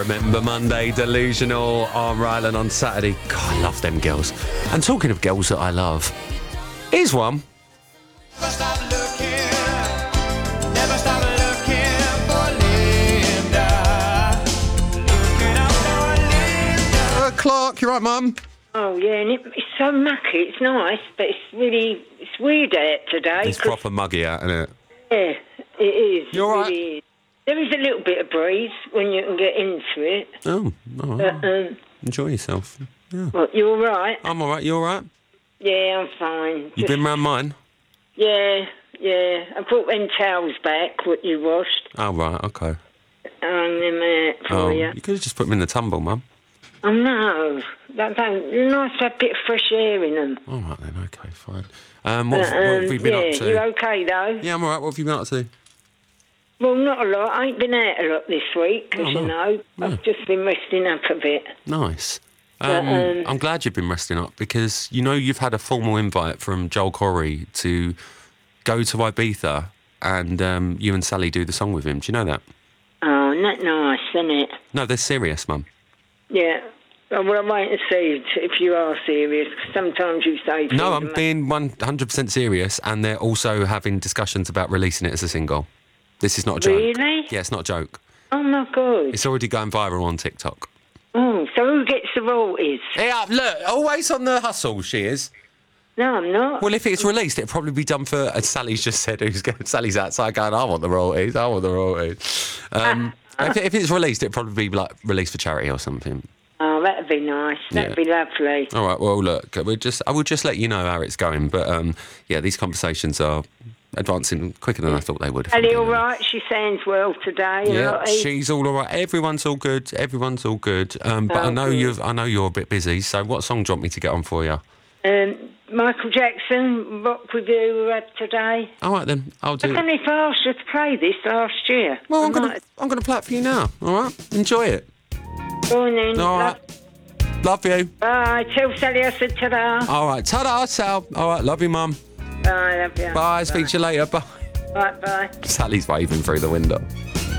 Remember Monday, Delusional on Ryland on Saturday. God, I love them girls. And talking of girls that I love, here's one. Never stop looking for Linda. Looking out for Linda. Clark, you right, Mum? Oh, yeah, and it's so mucky. It's nice, but it's weird out today. It's proper muggy out, isn't it? Yeah, it is. You all right? It really is. There is a little bit of breeze when you can get into it. Oh, all right. But, Enjoy yourself. Yeah. what, you all right? I'm all right. You all right? Yeah, I'm fine. You been round mine? Yeah. I brought them towels back, what you washed. Oh, right, okay. And them out for you. You could have just put them in the tumble, Mum. Oh, no. It's nice to have a bit of fresh air in them. All right, then, okay, fine. What have you been up to? You okay, though? Yeah, I'm all right. What have you been up to? Well, not a lot. I ain't been out a lot this week, as you know. Yeah. I've just been resting up a bit. Nice. I'm glad you've been resting up because, you know, you've had a formal invite from Joel Corey to go to Ibiza and you and Sally do the song with him. Do you know that? Oh, isn't that nice, isn't it? No, they're serious, Mum. Yeah. Well, I'm waiting to see if you are serious. 'Cause sometimes you say... No, I'm being 100% serious, and they're also having discussions about releasing it as a single. This is not a joke. Really? Yeah, it's not a joke. Oh, my God. It's already going viral on TikTok. Oh, so who gets the royalties? Yeah, look, always on the hustle, she is. No, I'm not. Well, if it's released, it'll probably be done for, as Sally's just said, Sally's outside going, I want the royalties. If it's released, it'll probably be like released for charity or something. Oh, that'd be nice. That'd be lovely. All right, well, look, I will just let you know how it's going. But, yeah, these conversations are advancing quicker than I thought they would. Ellie all right? She sounds well today. Yeah, Lottie. she's all right. Everyone's all good. But I know you're a bit busy. So what song do you want me to get on for you? Michael Jackson, Rock With You today. All right, then. I'll do I it. don't know if I asked you to play this last year. Well, I'm gonna play it for you now. All right, enjoy it. Go on then. All right. Love you. Bye. Tell Sally I said ta-da. All right, ta-da, Sal. All right, love you, Mum. Bye, love you. Bye. Speak to you later. Bye. Bye. Sally's waving through the window.